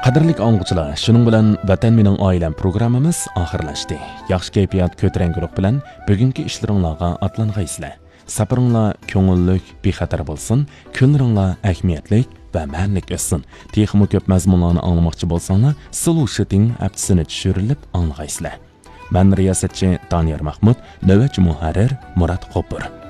Qadrlik anglchilar, shuning bilan Vatan mening oilam programmamiz oxirlashdi. Yaxshi kayfiyat ko'tarangulik bilan bugungi ishlaringizga atlang'aysizlar. Safaringlar ko'ngillik, bexatar bo'lsin, kunlaringlar ahamiyatlik va ma'nilik o'tsin. Texmo ko'p mazmunlarni anglamoqchi bo'lsanglar, Solution appsini tushirilib anglaysizlar. Men riyosatchi Tanir Mahmud, navbatchi muharrir Murat Qo'pur.